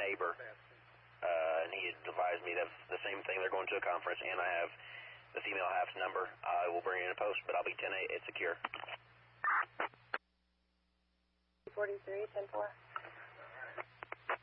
neighbor, and he advised me that's the same thing. They're going to a conference, and I have the female half's number. I will bring it in a post, but I'll be 10-8. It's secure. 43, 10-4.